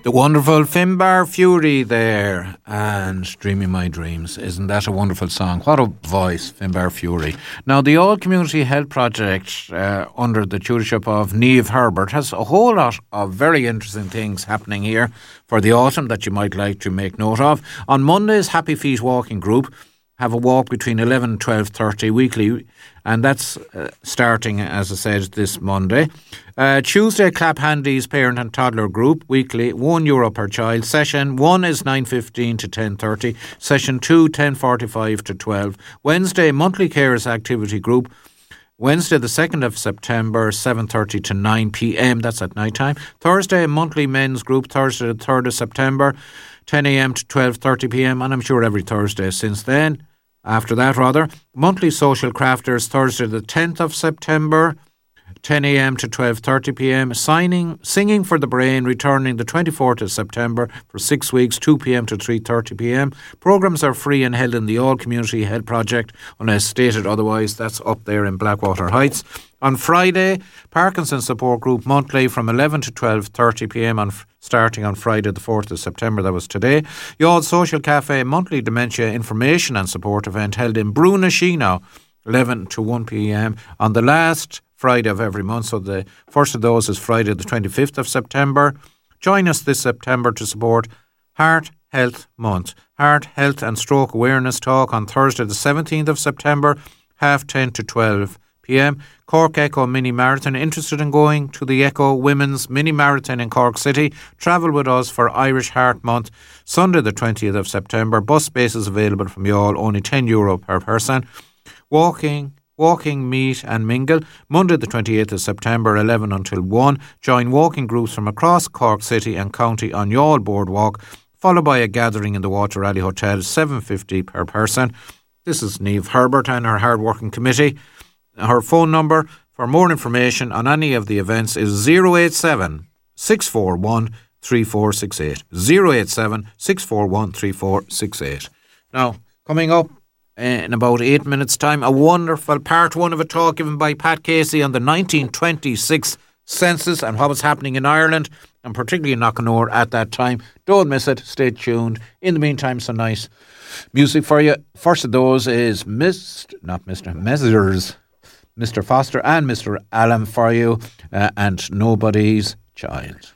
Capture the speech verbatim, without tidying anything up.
The wonderful Finbar Fury there, and Dreaming My Dreams. Isn't that a wonderful song? What a voice, Finbar Fury. Now, the All Community Health Project, uh, under the tutorship of Niamh Herbert, has a whole lot of very interesting things happening here for the autumn that you might like to make note of. On Monday's Happy Feet Walking Group have a walk between eleven and twelve thirty weekly, and that's uh, starting, as I said, this Monday. Uh, Tuesday, Clap Handy's Parent and Toddler Group, weekly, one euro per child. Session one is nine fifteen to ten thirty. Session two, ten forty-five to twelve. Wednesday, Monthly Carers Activity Group, Wednesday the second of September, seven thirty to nine p.m. That's at night time. Thursday, Monthly Men's Group, Thursday the third of September, ten a.m. to twelve thirty p.m. and I'm sure every Thursday since then. After that, rather, Monthly Social Crafters, Thursday the tenth of September, ten a.m. to twelve thirty p.m. Signing, Singing for the Brain, returning the twenty-fourth of September for six weeks, two p.m. to three thirty p.m. Programmes are free and held in the All Community Health Project, unless stated otherwise. That's up there in Blackwater Heights. On Friday, Parkinson's Support Group monthly from eleven to twelve thirty p.m. on starting on Friday the fourth of September, that was today. Youth Social Cafe monthly dementia information and support event held in Brunashino, eleven to one p.m. on the last Friday of every month. So the first of those is Friday the twenty-fifth of September. Join us this September to support Heart Health Month. Heart Health and Stroke Awareness Talk on Thursday the seventeenth of September, half ten to twelve p.m. Cork Echo Mini Marathon. Interested in going to the Echo Women's Mini Marathon in Cork City? Travel with us for Irish Heart Month. Sunday the twentieth of September. Bus spaces available from you all, only ten euro per person. Walking, walking, meet and mingle. Monday the twenty-eighth of September, eleven until one. Join walking groups from across Cork City and County on Youghal Boardwalk, followed by a gathering in the Water Alley Hotel, seven fifty per person. This is Niamh Herbert and her hard-working committee. Her phone number for more information on any of the events is zero eight seven, six four one, three four six eight. zero eight seven, six four one, three four six eight. Now, coming up in about eight minutes' time, a wonderful part one of a talk given by Pat Casey on the nineteen twenty-six census and what was happening in Ireland, and particularly in Knockanore at that time. Don't miss it. Stay tuned. In the meantime, some nice music for you. First of those is Mister not Mister Messrs. Mister Foster and Mister Allen for you, uh, and Nobody's Child.